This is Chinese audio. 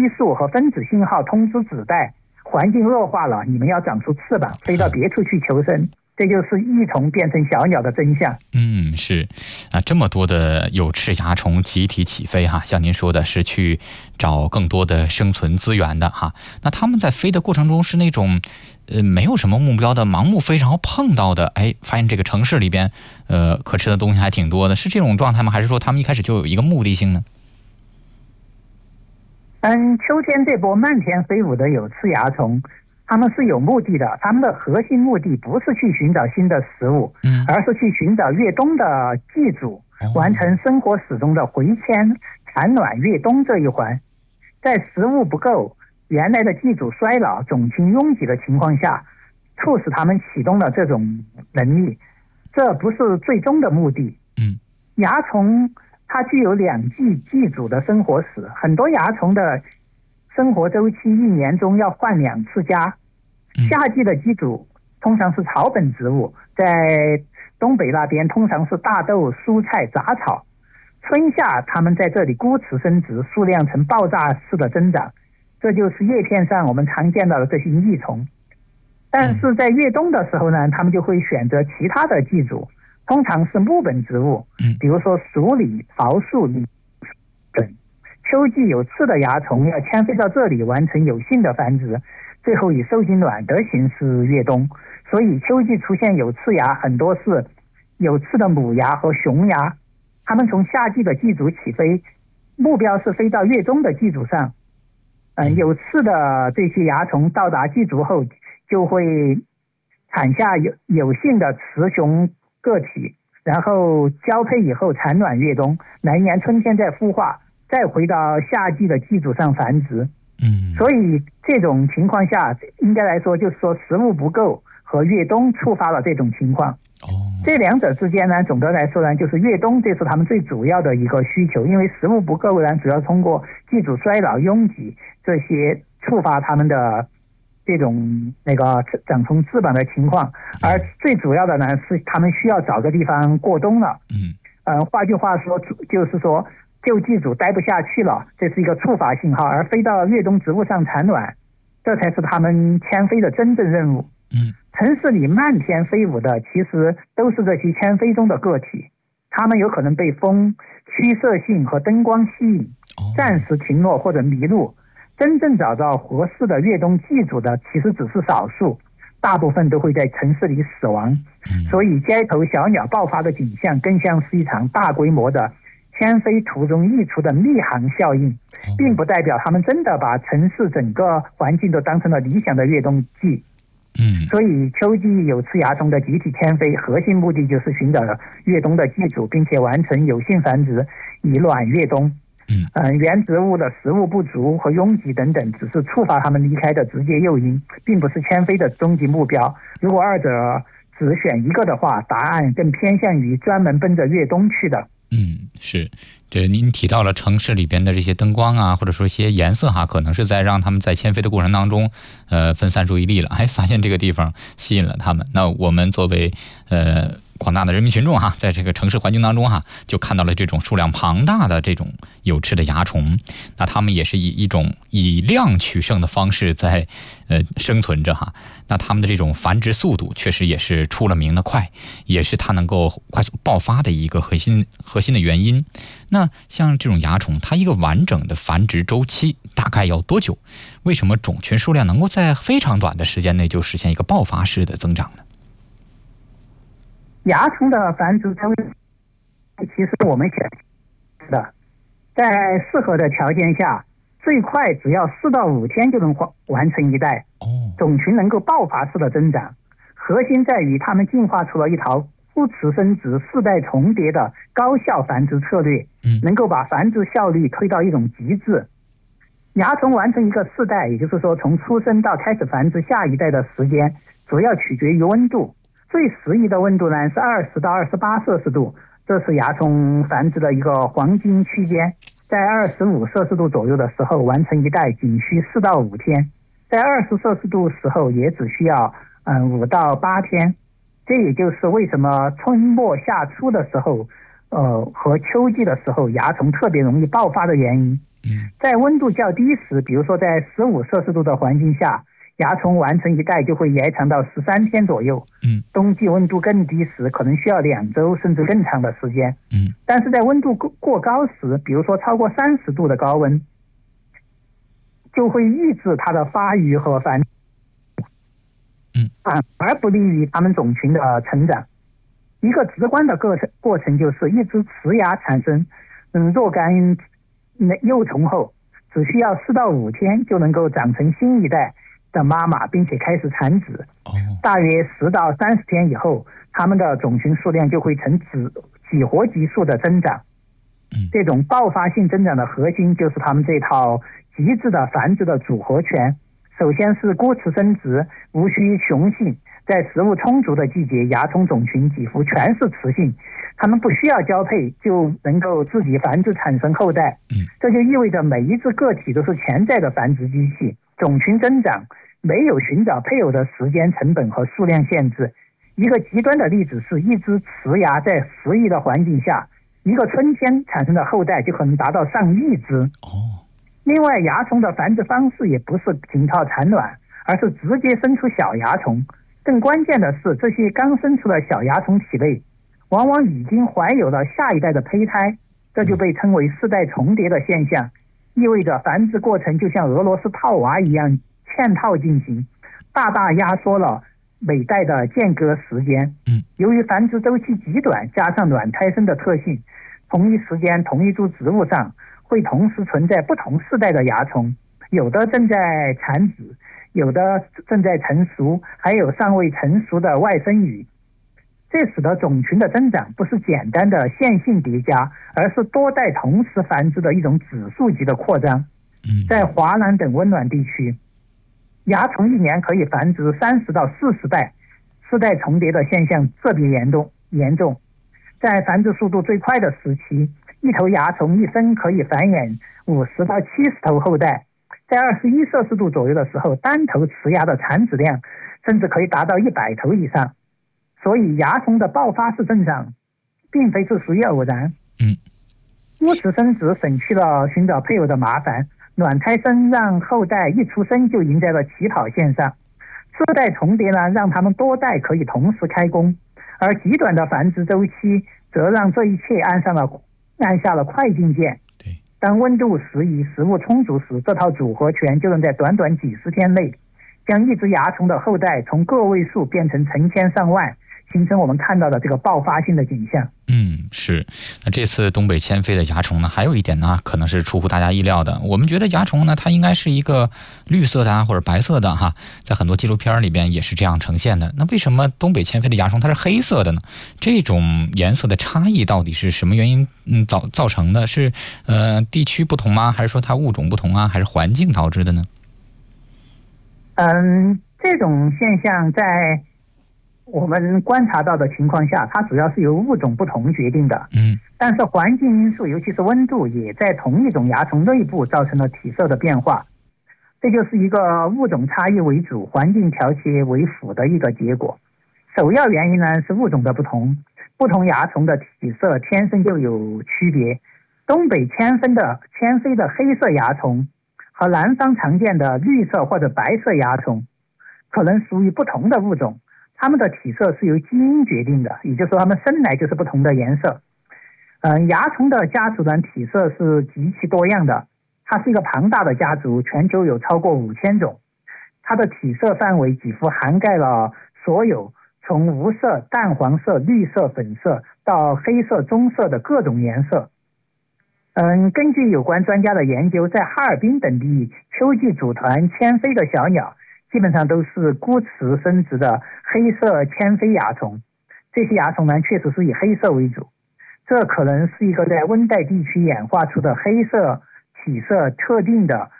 素和分子信号通知子代，环境恶化了，你们要长出翅膀，飞到别处去求生。这就是益虫变成小鸟的真相。 是啊，这么多的有翅蚜虫集体起飞哈，像您说的是去找更多的生存资源的哈。那他们在飞的过程中是那种没有什么目标的盲目飞，然后碰到的发现这个城市里边可吃的东西还挺多的，是这种状态吗？还是说他们一开始就有一个目的性呢？ 秋天这波漫天飞舞的有翅蚜虫，他们是有目的的，他们的核心目的不是去寻找新的食物，而是去寻找越冬的寄主，完成生活史中的回迁、产卵、越冬这一环。在食物不够、原来的寄主衰老、种群拥挤的情况下，促使他们启动了这种能力，这不是最终的目的。蚜虫它具有2季寄主的生活史，很多蚜虫的生活周期1年中要换2次家。夏季的寄主通常是草本植物，在东北那边通常是大豆、蔬菜、杂草。春夏它们在这里孤雌生殖，数量呈爆炸式的增长，这就是叶片上我们常见到的这些益虫。但是在越冬的时候呢，它们就会选择其他的寄主，通常是木本植物，比如说鼠李、桃树、李等。秋季有刺的蚜虫要迁飞到这里完成有性的繁殖，最后以受精卵的形式越冬。所以秋季出现有刺蚜很多是有刺的母蚜和雄蚜，它们从夏季的寄主起飞，目标是飞到越冬的寄主上。有刺的这些蚜虫到达寄主后，就会产下有性的雌雄个体，然后交配以后产卵越冬，来年春天再孵化，再回到夏季的寄主上繁殖。所以这种情况下，应该来说就是说食物不够和越冬触发了这种情况。这两者之间呢，总的来说呢，就是越冬这是他们最主要的一个需求，因为食物不够呢，主要通过寄主衰老、拥挤这些触发他们的这种长出翅膀的情况，而最主要的呢是他们需要找个地方过冬了。换句话说，就是说旧寄主待不下去了，这是一个触发信号，而飞到越冬植物上产卵，这才是他们迁飞的真正任务。城市里漫天飞舞的其实都是这些迁飞中的个体，它们有可能被风、驱射性和灯光吸引，暂时停落或者迷路。真正找到合适的越冬寄主的其实只是少数，大部分都会在城市里死亡。所以街头小鸟爆发的景象更像是一场大规模的迁飞途中溢出的密航效应，并不代表他们真的把城市整个环境都当成了理想的越冬季。所以秋季有翅蚜虫的集体迁飞，核心目的就是寻找越冬的寄主，并且完成有性繁殖，以卵越冬。原植物的食物不足和拥挤等等，只是触发它们离开的直接诱因，并不是迁飞的终极目标。如果二者只选一个的话，答案更偏向于专门奔着越冬去的。 是，这您提到了城市里边的这些灯光啊，或者说一些颜色哈，可能是在让他们在迁飞的过程当中，分散注意力了，发现这个地方吸引了他们。那我们作为广大的人民群众哈，在这个城市环境当中哈，就看到了这种数量庞大的这种有翅的蚜虫，那他们也是以一种以量取胜的方式在生存着哈。那他们的这种繁殖速度确实也是出了名的快，也是它能够快速爆发的一个核心的原因。那像这种蚜虫，它一个完整的繁殖周期大概要多久？为什么种群数量能够在非常短的时间内就实现一个爆发式的增长呢？ 蚜虫的繁殖周期其实我们选的，在适合的条件下，最快只要4到5天就能完成一代。种群能够爆发式的增长，核心在于它们进化出了一套互雌生殖、世代重叠的高效繁殖策略，能够把繁殖效率推到一种极致。蚜虫完成一个世代，也就是说从出生到开始繁殖下一代的时间，主要取决于温度。最适宜的温度呢是20到28摄氏度，这是蚜虫繁殖的一个黄金区间。在25摄氏度左右的时候完成一代仅需4到5天，在20摄氏度时候也只需要5到8天。这也就是为什么春末夏初的时候和秋季的时候蚜虫特别容易爆发的原因。 在温度较低时，比如说在15摄氏度的环境下，蚜虫完成一代就会延长到13天左右。冬季温度更低时，可能需要2周甚至更长的时间。但是在温度过高时，比如说超过30度的高温，就会抑制它的发育和繁殖，而不利于它们种群的成长。一个直观的过程就是一只雌蚜产生若干幼虫后，只需要4到5天就能够长成新一代的妈妈，并且开始产子。大约10到30天以后，它们的种群数量就会呈几何级数的增长。这种爆发性增长的核心就是它们这套极致的繁殖的组合拳。首先是孤雌生殖，无需雄性，在食物充足的季节，蚜虫种群几乎全是雌性，它们不需要交配就能够自己繁殖产生后代。这就意味着每一只个体都是潜在的繁殖机器，种群增长没有寻找配偶的时间成本和数量限制。一个极端的例子是，一只雌蚜在适宜的环境下，一个春天产生的后代就可能达到上亿只。另外，蚜虫的繁殖方式也不是紧靠产卵，而是直接生出小蚜虫。更关键的是，这些刚生出的小蚜虫体内往往已经怀有了下一代的胚胎，这就被称为世代重叠的现象，意味着繁殖过程就像俄罗斯套娃一样嵌套进行，大大压缩了每代的间隔时间。由于繁殖周期极短，加上卵胎生的特性，同一时间同一株植物上会同时存在不同世代的蚜虫，有的正在产子，有的正在成熟，还有尚未成熟的外生羽。这使得种群的增长不是简单的线性叠加，而是多代同时繁殖的一种指数级的扩张。在华南等温暖地区，蚜虫一年可以繁殖30到40代，世代重叠的现象特别严重。在繁殖速度最快的时期，一头蚜虫一生可以繁衍50到70头后代。在21摄氏度左右的时候，单头雌蚜的产子量甚至可以达到100头以上。所以蚜虫的爆发式增长并非是属于偶然。孤雌生殖省去了寻找配偶的麻烦，卵胎生让后代一出生就赢在了起跑线上，世代重叠呢，让它们多代可以同时开工，而极短的繁殖周期则让这一切按下了快进键。当温度适宜、食物充足时，这套组合拳就能在短短几十天内将一只蚜虫的后代从个位数变成成千上万，形成我们看到的这个爆发性的景象。 是。那这次东北迁飞的蚜虫呢，还有一点呢，可能是出乎大家意料的。我们觉得蚜虫呢，它应该是一个绿色的或者白色的在很多纪录片里边也是这样呈现的。那为什么东北迁飞的蚜虫它是黑色的呢？这种颜色的差异到底是什么原因造成的？是地区不同吗？还是说它物种不同还是环境导致的呢？ 这种现象在我们观察到的情况下，它主要是由物种不同决定的。但是环境因素，尤其是温度，也在同一种蚜虫内部造成了体色的变化。这就是一个物种差异为主，环境调节为辅的一个结果。首要原因呢是物种的不同，不同蚜虫的体色天生就有区别。东北迁飞的黑色蚜虫和南方常见的绿色或者白色蚜虫可能属于不同的物种，它们的体色是由基因决定的，也就是说它们生来就是不同的颜色。蚜虫的家族团体色是极其多样的，它是一个庞大的家族，全球有超过5000种。它的体色范围几乎涵盖了所有从无色、淡黄色、绿色、粉色到黑色、棕色的各种颜色。根据有关专家的研究，在哈尔滨等地秋季组团迁飞的小鸟基本上都是孤雌生殖的黑色迁飞蚜虫。这些蚜虫呢，确实是以黑色为主，这可能是一个在温带地区演化出的黑色体色特定的